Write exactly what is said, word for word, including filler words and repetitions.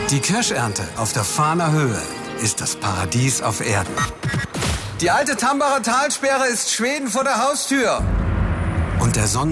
Die Kirschernte auf der Fahner Höhe ist das Paradies auf Erden. Die alte Tambacher Talsperre ist Schweden vor der Haustür. Und der Sonnen